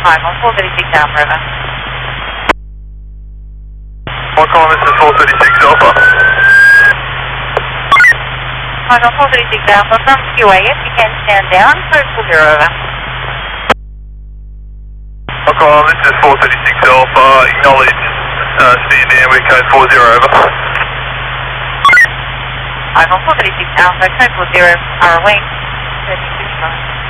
Hi, 436 Alpha, over. One this is 436 Alpha. Hi, 436 Alpha from QAS, you can stand down, code 40, over. One this is 436 Alpha, acknowledge, stand down with code 40, over. Hi, 436 Alpha, code 40, our wing, 36 Alpha.